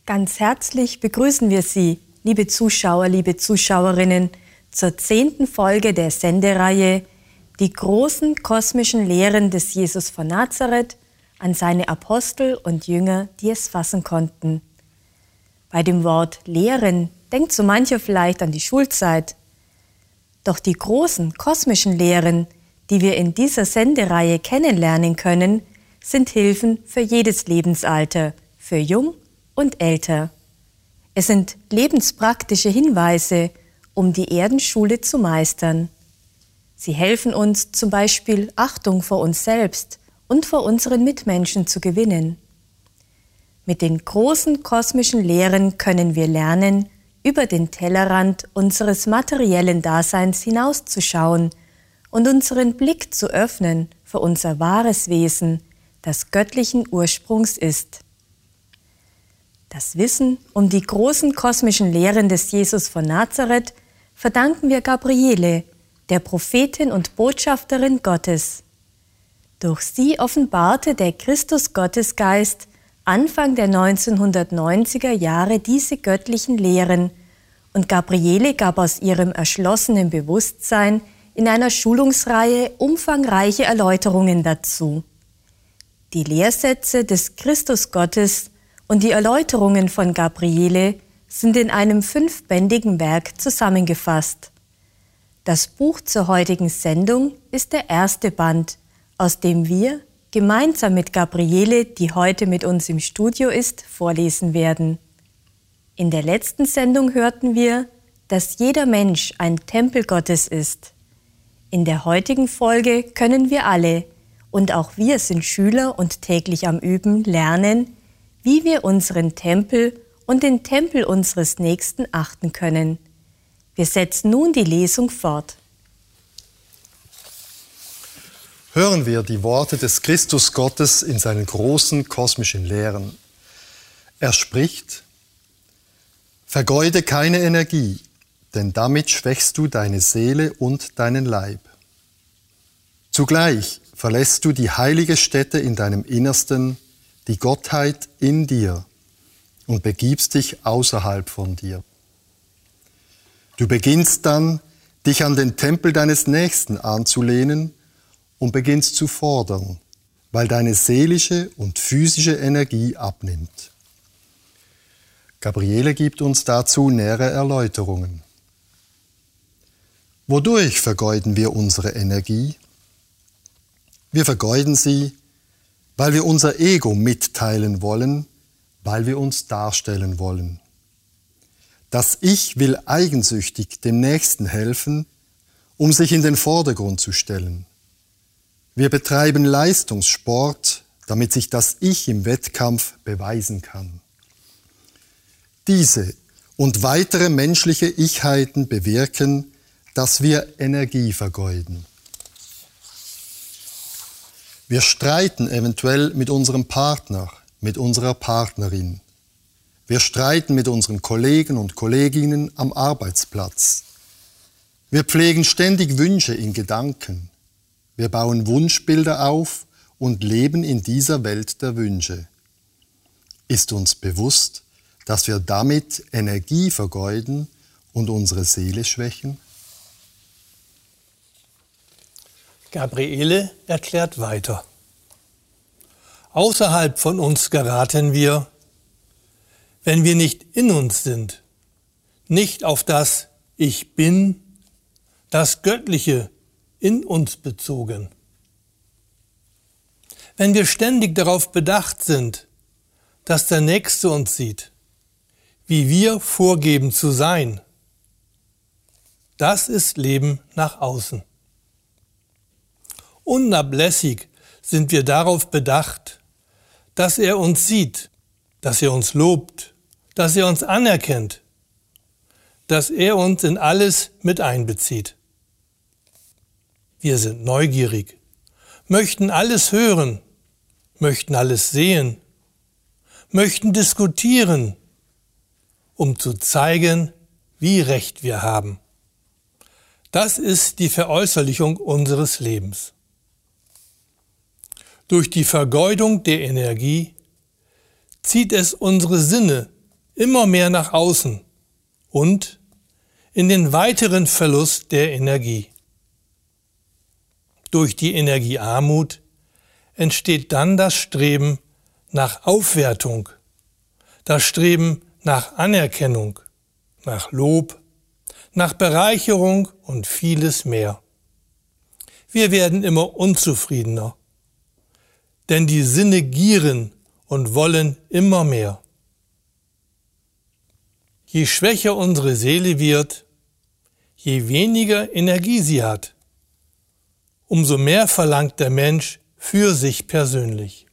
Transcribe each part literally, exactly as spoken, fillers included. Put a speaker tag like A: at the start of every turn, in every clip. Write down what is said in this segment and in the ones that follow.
A: Ganz herzlich begrüßen wir Sie, liebe Zuschauer, liebe Zuschauerinnen, zur zehnten Folge der Sendereihe Die großen kosmischen Lehren des Jesus von Nazareth an seine Apostel und Jünger, die es fassen konnten. Bei dem Wort Lehren denkt so mancher vielleicht an die Schulzeit. Doch die großen kosmischen Lehren, die wir in dieser Sendereihe kennenlernen können, sind Hilfen für jedes Lebensalter, für jung und älter. Es sind lebenspraktische Hinweise, um die Erdenschule zu meistern. Sie helfen uns zum Beispiel, Achtung vor uns selbst und vor unseren Mitmenschen zu gewinnen. Mit den großen kosmischen Lehren können wir lernen, über den Tellerrand unseres materiellen Daseins hinauszuschauen und unseren Blick zu öffnen für unser wahres Wesen, das göttlichen Ursprungs ist. Das Wissen um die großen kosmischen Lehren des Jesus von Nazareth verdanken wir Gabriele, der Prophetin und Botschafterin Gottes. Durch sie offenbarte der Christus-Gottesgeist Anfang der neunzehnhundertneunziger Jahre diese göttlichen Lehren und Gabriele gab aus ihrem erschlossenen Bewusstsein in einer Schulungsreihe umfangreiche Erläuterungen dazu. Die Lehrsätze des Christus-Gottes und die Erläuterungen von Gabriele sind in einem fünfbändigen Werk zusammengefasst. Das Buch zur heutigen Sendung ist der erste Band, aus dem wir gemeinsam mit Gabriele, die heute mit uns im Studio ist, vorlesen werden. In der letzten Sendung hörten wir, dass jeder Mensch ein Tempel Gottes ist. In der heutigen Folge können wir alle, und auch wir sind Schüler und täglich am Üben, lernen, wie wir unseren Tempel und den Tempel unseres Nächsten achten können. Wir setzen nun die Lesung fort.
B: Hören wir die Worte des Christus Gottes in seinen großen kosmischen Lehren. Er spricht: Vergeude keine Energie, denn damit schwächst du deine Seele und deinen Leib. Zugleich verlässt du die heilige Stätte in deinem Innersten, die Gottheit in dir, und begibst dich außerhalb von dir. Du beginnst dann, dich an den Tempel deines Nächsten anzulehnen und beginnst zu fordern, weil deine seelische und physische Energie abnimmt. Gabriele gibt uns dazu nähere Erläuterungen. Wodurch vergeuden wir unsere Energie? Wir vergeuden sie, weil wir unser Ego mitteilen wollen, weil wir uns darstellen wollen. Das Ich will eigensüchtig dem Nächsten helfen, um sich in den Vordergrund zu stellen. Wir betreiben Leistungssport, damit sich das Ich im Wettkampf beweisen kann. Diese und weitere menschliche Ichheiten bewirken, dass wir Energie vergeuden. Wir streiten eventuell mit unserem Partner, mit unserer Partnerin. Wir streiten mit unseren Kollegen und Kolleginnen am Arbeitsplatz. Wir pflegen ständig Wünsche in Gedanken. Wir bauen Wunschbilder auf und leben in dieser Welt der Wünsche. Ist uns bewusst, dass wir damit Energie vergeuden und unsere Seele schwächen?
C: Gabriele erklärt weiter. Außerhalb von uns geraten wir, wenn wir nicht in uns sind, nicht auf das Ich bin, das Göttliche in uns bezogen. Wenn wir ständig darauf bedacht sind, dass der Nächste uns sieht, wie wir vorgeben zu sein, das ist Leben nach außen. Unablässig sind wir darauf bedacht, dass er uns sieht, dass er uns lobt, dass er uns anerkennt, dass er uns in alles mit einbezieht. Wir sind neugierig, möchten alles hören, möchten alles sehen, möchten diskutieren, um zu zeigen, wie recht wir haben. Das ist die Veräußerlichung unseres Lebens. Durch die Vergeudung der Energie zieht es unsere Sinne immer mehr nach außen und in den weiteren Verlust der Energie. Durch die Energiearmut entsteht dann das Streben nach Aufwertung, das Streben nach Anerkennung, nach Lob, nach Bereicherung und vieles mehr. Wir werden immer unzufriedener, denn die Sinne gieren und wollen immer mehr. Je schwächer unsere Seele wird, je weniger Energie sie hat, umso mehr verlangt der Mensch für sich persönlich.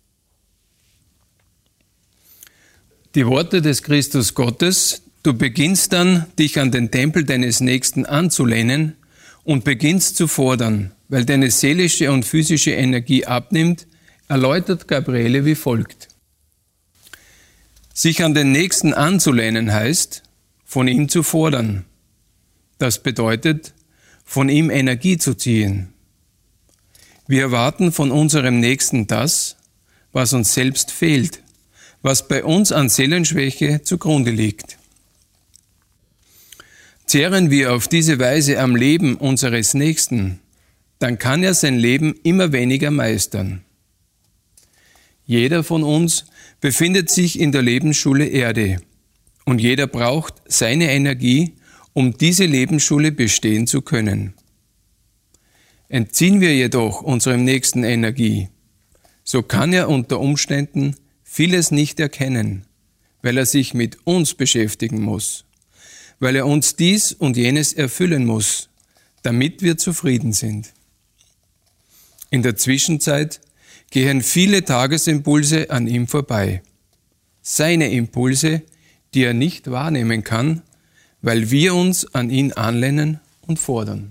D: Die Worte des Christus Gottes: Du beginnst dann, dich an den Tempel deines Nächsten anzulehnen und beginnst zu fordern, weil deine seelische und physische Energie abnimmt, erläutert Gabriele wie folgt. Sich an den Nächsten anzulehnen heißt, von ihm zu fordern. Das bedeutet, von ihm Energie zu ziehen. Wir erwarten von unserem Nächsten das, was uns selbst fehlt, was bei uns an Seelenschwäche zugrunde liegt. Zehren wir auf diese Weise am Leben unseres Nächsten, dann kann er sein Leben immer weniger meistern. Jeder von uns befindet sich in der Lebensschule Erde und jeder braucht seine Energie, um diese Lebensschule bestehen zu können. Entziehen wir jedoch unserem Nächsten Energie, so kann er unter Umständen vieles nicht erkennen, weil er sich mit uns beschäftigen muss, weil er uns dies und jenes erfüllen muss, damit wir zufrieden sind. In der Zwischenzeit gehen viele Tagesimpulse an ihm vorbei. Seine Impulse, die er nicht wahrnehmen kann, weil wir uns an ihn anlehnen und fordern.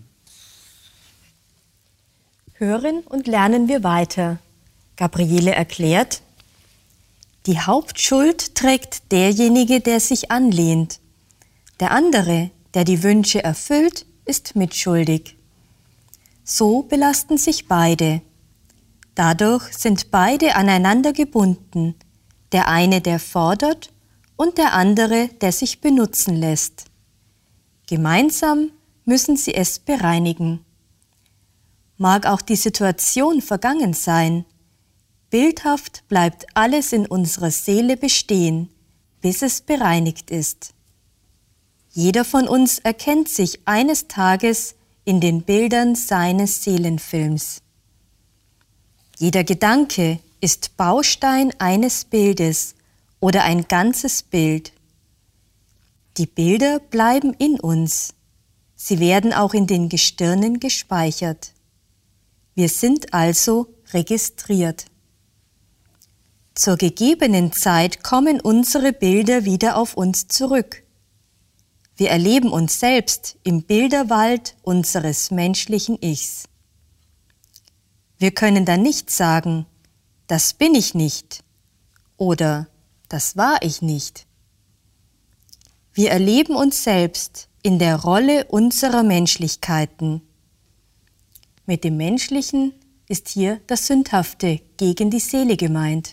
A: Hören und lernen wir weiter. Gabriele erklärt, die Hauptschuld trägt derjenige, der sich anlehnt. Der andere, der die Wünsche erfüllt, ist mitschuldig. So belasten sich beide. Dadurch sind beide aneinander gebunden, der eine, der fordert, und der andere, der sich benutzen lässt. Gemeinsam müssen sie es bereinigen. Mag auch die Situation vergangen sein, bildhaft bleibt alles in unserer Seele bestehen, bis es bereinigt ist. Jeder von uns erkennt sich eines Tages in den Bildern seines Seelenfilms. Jeder Gedanke ist Baustein eines Bildes oder ein ganzes Bild. Die Bilder bleiben in uns. Sie werden auch in den Gestirnen gespeichert. Wir sind also registriert. Zur gegebenen Zeit kommen unsere Bilder wieder auf uns zurück. Wir erleben uns selbst im Bilderwald unseres menschlichen Ichs. Wir können dann nicht sagen, das bin ich nicht oder das war ich nicht. Wir erleben uns selbst in der Rolle unserer Menschlichkeiten. Mit dem Menschlichen ist hier das Sündhafte gegen die Seele gemeint.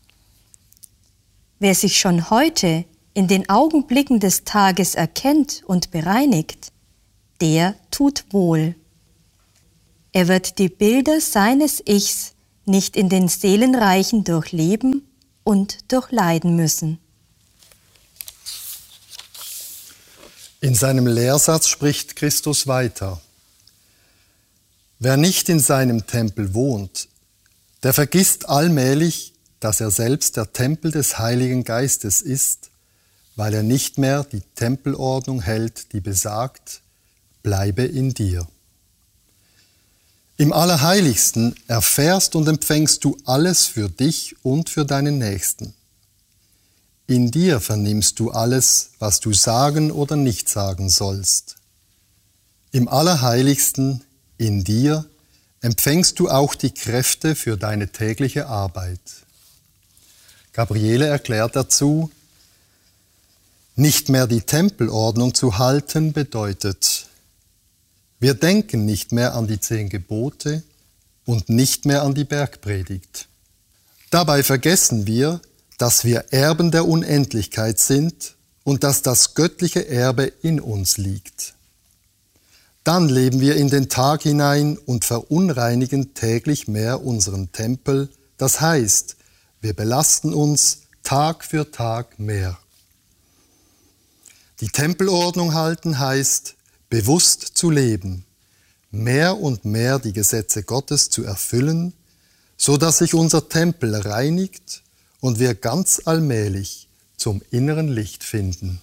A: Wer sich schon heute in den Augenblicken des Tages erkennt und bereinigt, der tut wohl. Er wird die Bilder seines Ichs nicht in den Seelenreichen durchleben und durchleiden müssen.
B: In seinem Lehrsatz spricht Christus weiter. Wer nicht in seinem Tempel wohnt, der vergisst allmählich, dass er selbst der Tempel des Heiligen Geistes ist, weil er nicht mehr die Tempelordnung hält, die besagt, bleibe in dir. Im Allerheiligsten erfährst und empfängst du alles für dich und für deinen Nächsten. In dir vernimmst du alles, was du sagen oder nicht sagen sollst. Im Allerheiligsten, in dir, empfängst du auch die Kräfte für deine tägliche Arbeit. Gabriele erklärt dazu, nicht mehr die Tempelordnung zu halten bedeutet, wir denken nicht mehr an die zehn Gebote und nicht mehr an die Bergpredigt. Dabei vergessen wir, dass wir Erben der Unendlichkeit sind und dass das göttliche Erbe in uns liegt. Dann leben wir in den Tag hinein und verunreinigen täglich mehr unseren Tempel, das heißt, wir belasten uns Tag für Tag mehr. Die Tempelordnung halten heißt, bewusst zu leben, mehr und mehr die Gesetze Gottes zu erfüllen, so dass sich unser Tempel reinigt und wir ganz allmählich zum inneren Licht finden.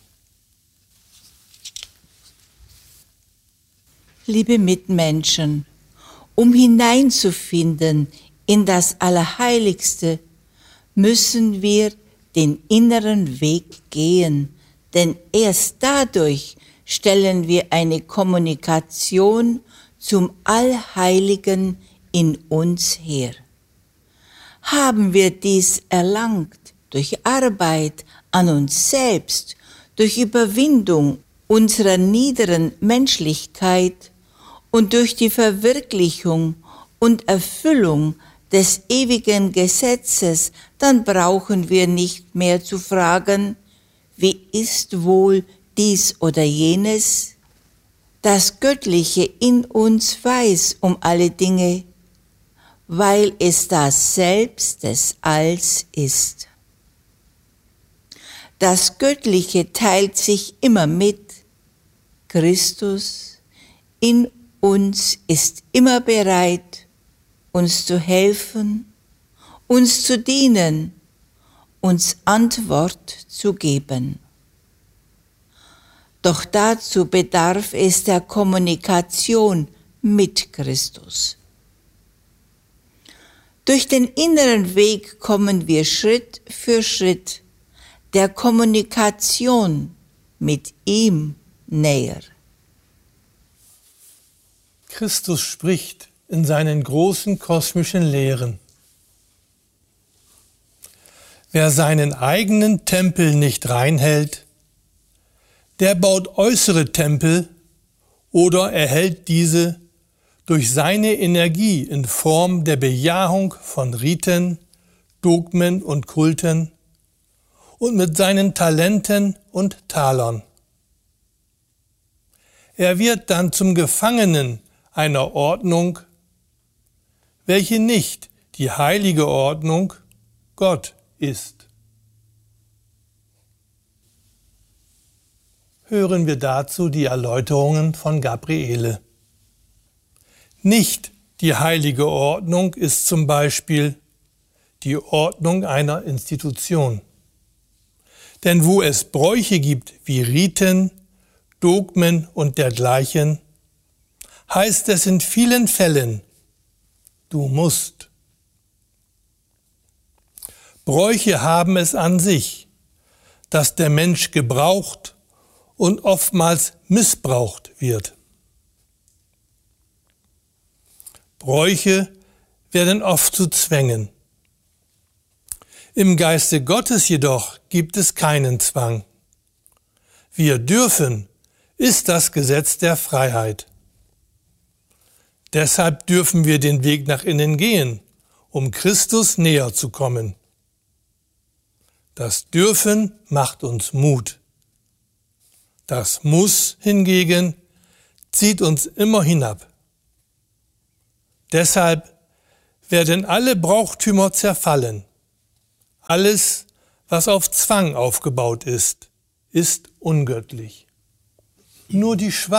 E: Liebe Mitmenschen, um hineinzufinden in das Allerheiligste, müssen wir den inneren Weg gehen, denn erst dadurch stellen wir eine Kommunikation zum Allheiligen in uns her. Haben wir dies erlangt durch Arbeit an uns selbst, durch Überwindung unserer niederen Menschlichkeit und durch die Verwirklichung und Erfüllung des ewigen Gesetzes, dann brauchen wir nicht mehr zu fragen, wie ist wohl dies oder jenes? Das Göttliche in uns weiß um alle Dinge, weil es das Selbst des Alls ist. Das Göttliche teilt sich immer mit. Christus in uns ist immer bereit, uns zu helfen, uns zu dienen, uns Antwort zu geben. Doch dazu bedarf es der Kommunikation mit Christus. Durch den inneren Weg kommen wir Schritt für Schritt der Kommunikation mit ihm näher.
C: Christus spricht in seinen großen kosmischen Lehren: Wer seinen eigenen Tempel nicht reinhält, der baut äußere Tempel oder erhält diese durch seine Energie in Form der Bejahung von Riten, Dogmen und Kulten und mit seinen Talenten und Talern. Er wird dann zum Gefangenen einer Ordnung, welche nicht die heilige Ordnung Gott ist. Hören wir dazu die Erläuterungen von Gabriele. Nicht die heilige Ordnung ist zum Beispiel die Ordnung einer Institution. Denn wo es Bräuche gibt wie Riten, Dogmen und dergleichen, heißt es in vielen Fällen, du musst. Bräuche haben es an sich, dass der Mensch gebraucht und oftmals missbraucht wird. Bräuche werden oft zu Zwängen. Im Geiste Gottes jedoch gibt es keinen Zwang. Wir dürfen, ist das Gesetz der Freiheit. Deshalb dürfen wir den Weg nach innen gehen, um Christus näher zu kommen. Das Dürfen macht uns Mut. Das Muss hingegen zieht uns immer hinab. Deshalb werden alle Brauchtümer zerfallen. Alles, was auf Zwang aufgebaut ist, ist ungöttlich. Nur die Schwachen